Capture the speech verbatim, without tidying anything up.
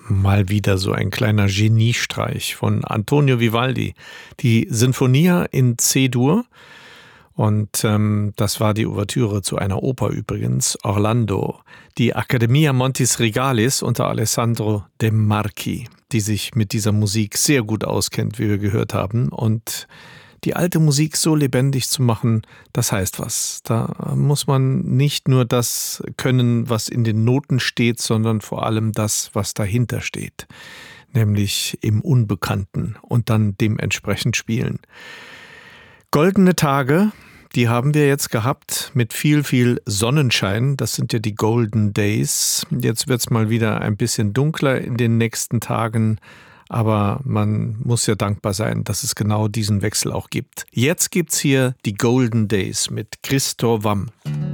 Mal wieder so ein kleiner Geniestreich von Antonio Vivaldi. Die Sinfonia in C-Dur. Und ähm, das war die Ouvertüre zu einer Oper übrigens, Orlando. Die Accademia Montis Regalis unter Alessandro De Marchi, die sich mit dieser Musik sehr gut auskennt, wie wir gehört haben. Und die alte Musik so lebendig zu machen, das heißt was. Da muss man nicht nur das können, was in den Noten steht, sondern vor allem das, was dahinter steht. Nämlich im Unbekannten und dann dementsprechend spielen. Goldene Tage, die haben wir jetzt gehabt mit viel, viel Sonnenschein. Das sind ja die Golden Days. Jetzt wird es mal wieder ein bisschen dunkler in den nächsten Tagen. Aber man muss ja dankbar sein, dass es genau diesen Wechsel auch gibt. Jetzt gibt's hier die Golden Days mit Christo Wamm.